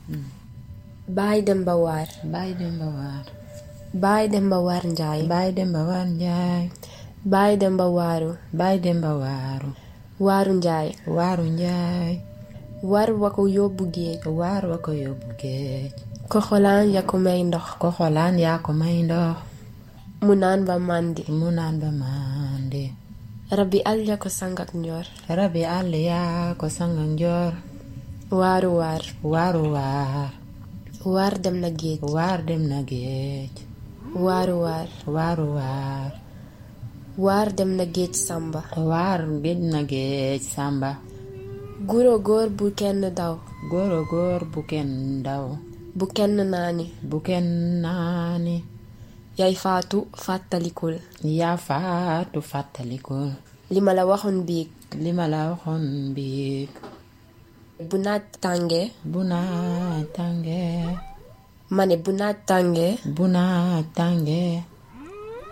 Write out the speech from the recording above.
Baay Demba Waar. Baay Demba Waar. Baay Demba Waar Njaay. Baay Demba Waar Njaay. Baay Demba Waaru. Baay Demba Waaru. Waaru Njaay. Waaru Njaay. War wa ko yóbbu géej. War wa ko yóbbu géej. Koxolaan ya ko may ndox. Koxolaan yaa ko may ndox. mu naan ba màndi. mu naan ba màndi. Rabbi àll ya ko sang ak njoor. Rabbi àll yaa ko sang ak njoor. Waaru waar. Waaru waar. Waar dem na géej. Waar dem na géej. Waaru waar. Waaru waar. Waar dem na géej Samba. Waar géej na géej Samba. Guro góor bu kenn daw. Goro góor bu kenn daw. Bu kenn naani. Bu kenn naani. Yaay faatu fàttalikul. Yaa faatu fàttalikul. li ma la waxoon biig. li ma la waxoon biig. bu naaj tàngee. bu naaj tàngee. ma ne bu naaj tàngee. bu naaj tàngee.